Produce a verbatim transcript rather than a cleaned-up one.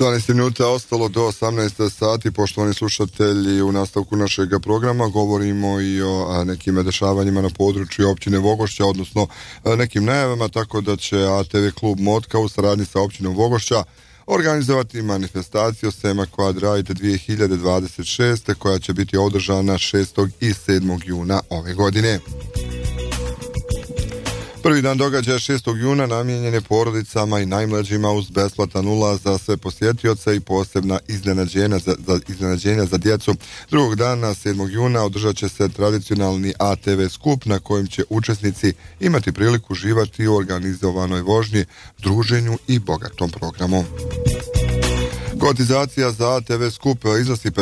dvanaest minuta ostalo do osamnaest sati. Poštovani slušatelji, u nastavku našeg programa govorimo i o nekim dešavanjima na području općine Vogošća, odnosno nekim najavama, tako da će A T V klub Motka u saradnji sa općinom Vogošća organizovati manifestaciju Sema Quadrate dvije hiljade dvadeset šeste koja će biti održana šestog i sedmog juna ove godine. Prvi dan događaja šestog juna namijenjen je porodicama i najmlađima uz besplatan ulaz za sve posjetioce i posebna iznenađenja za, za, iznenađenja za djecu. Drugog dana, sedmog juna, održat će se tradicionalni A T V skup na kojem će učesnici imati priliku uživati u organizovanoj vožnji, druženju i bogatom programu. Kotizacija za A T V skup iznosi